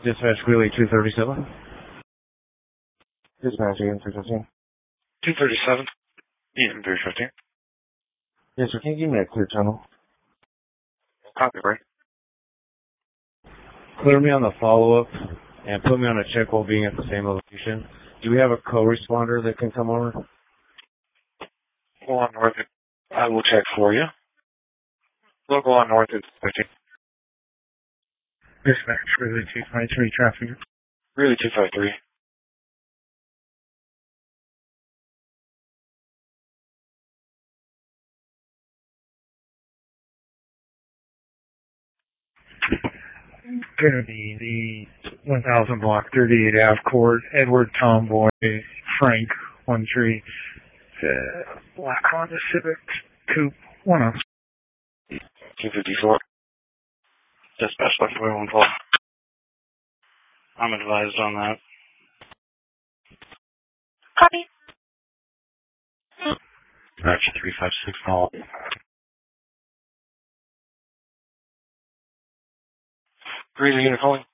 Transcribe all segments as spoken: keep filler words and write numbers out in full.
Dispatch Greeley two thirty-seven. Dispatch Ian three fifteen. two thirty-seven. Ian three fifteen. Yes, sir. Can you give me a clear channel? Copy, right? Clear me on the follow-up and put me on a check while being at the same location. Do we have a co-responder that can come over? Local on North. I will check for you. Local on North is fifteen. Dispatch Greeley two five three traffic. Really two five three. Gonna be the one thousand block thirty-eight Ave Court, Edward Tomboy, Frank one three, uh, Black Honda Civic Coupe one oh. two fifty-four. Dispatch left away one call. I'm advised on that. Copy. Dispatch three five six call. Greeley unit calling.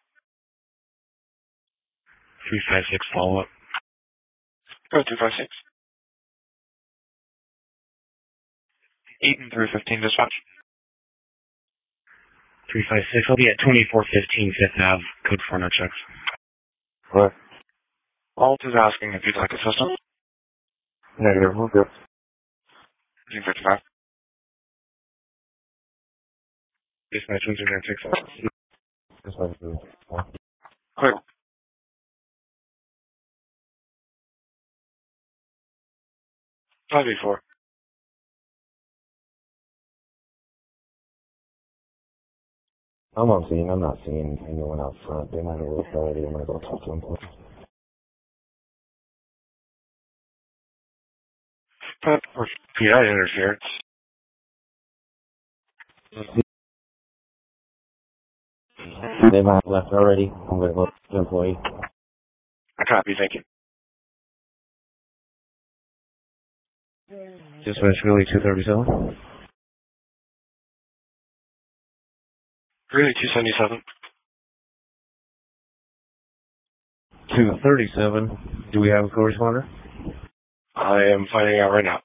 three five six follow up. Go two five six. eight and three fifteen dispatch. three five six, I'll be at twenty-four fifteen Fifth Ave, code for no checks. What? Alt is asking if you'd like assistance. Negative, we're good. two fifty-five. Dispatch one two nine six. Dispatch Greeley. Clear. five eight four. I'm on scene. I'm not seeing anyone out front. They might have left already. I'm going to go talk to them. But for P I interference. They might have left already. I'm going to go to the employee. I copy, thank you. Dispatch Greeley two thirty-seven. Really two seventy-seven. two thirty-seven. Do we have a co-responder? I am finding out right now.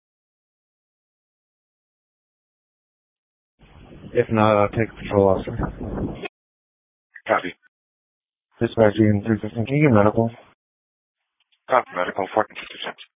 If not, I'll take the patrol officer. Copy. Dispatch Ian three fifteen. Can you get medical? Copy medical, fourteen fifty cents.